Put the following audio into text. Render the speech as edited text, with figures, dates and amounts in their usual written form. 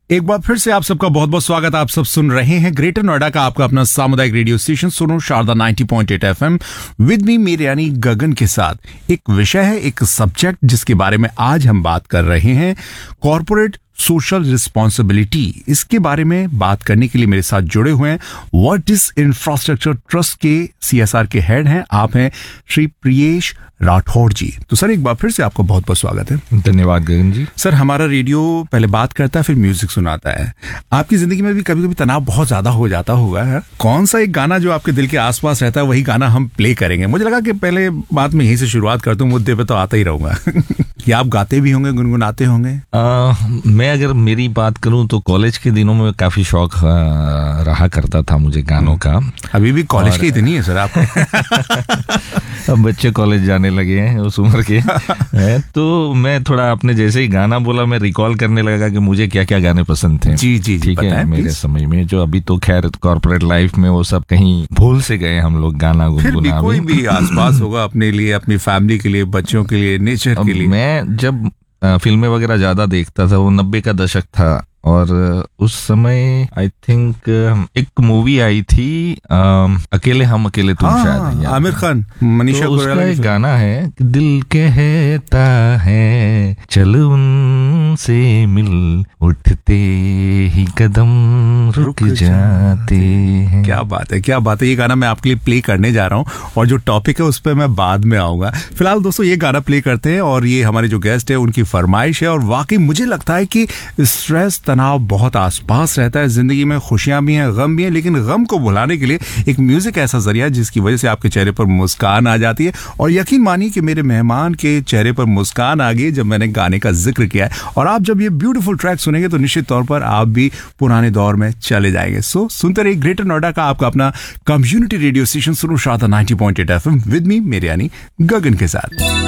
एक बार फिर से आप सबका बहुत बहुत स्वागत। आप सब सुन रहे हैं ग्रेटर नोएडा का आपका अपना सामुदायिक रेडियो स्टेशन सुनो शारदा 90.8 FM विद मी मेरे यानी गगन के साथ। एक विषय है, एक सब्जेक्ट जिसके बारे में आज हम बात कर रहे हैं, कॉर्पोरेट सोशल रिस्पॉन्सिबिलिटी। इसके बारे में बात करने के लिए मेरे साथ जुड़े हुए हैं वर्ल्ड इंफ्रास्ट्रक्चर ट्रस्ट के CSR के हेड हैं, आप हैं श्री प्रियेश राठौड़ जी। तो सर एक बार फिर से आपका बहुत बहुत स्वागत है। धन्यवाद गगन जी। सर हमारा रेडियो पहले बात करता है फिर म्यूजिक सुनाता है। आपकी जिंदगी में भी कभी कभी तनाव बहुत ज्यादा हो जाता होगा है? कौन सा एक गाना जो आपके दिल के आसपास रहता है वही गाना हम प्ले करेंगे? मुझे लगा कि पहले बात में यहीं से शुरुआत करता हूँ, मुद्दे पे तो आता ही रहूंगा। कि आप गाते भी होंगे, गुनगुनाते होंगे? मैं अगर मेरी बात करूं तो कॉलेज के दिनों में काफी शौक रहा करता था मुझे गानों का। अभी भी कॉलेज के इतनी है सर आप? अब बच्चे कॉलेज जाने लगे हैं उस उम्र के हैं, तो मैं थोड़ा अपने जैसे ही गाना बोला मैं रिकॉल करने लगा कि मुझे क्या क्या गाने पसंद थे। जी जी ठीक है, मेरे समय में जो अभी तो खैर कॉर्पोरेट लाइफ में वो सब कहीं भूल से गए हम लोग गाना गुनगुना। कोई भी आसपास होगा अपने लिए, अपनी फैमिली के लिए, बच्चों के लिए, नेचर के लिए। मैं जब फिल्में वगैरह ज्यादा देखता था, वो 90 का दशक था और उस समय आई थिंक एक मूवी आई थी अकेले हम अकेले तुम, शायद आमिर खान, मनीषा तो उसका एक गाना है कि दिल कहता है चल उनसे मिल, उठते ही कदम रुक जाते हैं। क्या बात है, क्या बात है। ये गाना मैं आपके लिए प्ले करने जा रहा हूँ और जो टॉपिक है उस पर मैं बाद में आऊंगा। फिलहाल दोस्तों ये गाना प्ले करते हैं और ये हमारे जो गेस्ट है उनकी फरमाइश है। और वाकई मुझे लगता है कि स्ट्रेस, तनाव बहुत आसपास रहता है जिंदगी में। खुशियां भी हैं, गम भी हैं, लेकिन गम को भुलाने के लिए एक म्यूजिक ऐसा जरिया है जिसकी वजह से आपके चेहरे पर मुस्कान आ जाती है। और यकीन मानिए कि मेरे मेहमान के चेहरे पर मुस्कान आ गई जब मैंने गाने का जिक्र किया है। और आप जब ये ब्यूटीफुल ट्रैक सुनेंगे तो निश्चित तौर पर आप भी पुराने दौर में चले जाएंगे। सो सुनते रहिए ग्रेटर नोएडा का आपका अपना कम्युनिटी रेडियो स्टेशन सुनो शारदा 90.8 FM विद मी मेरे यानी गगन के साथ।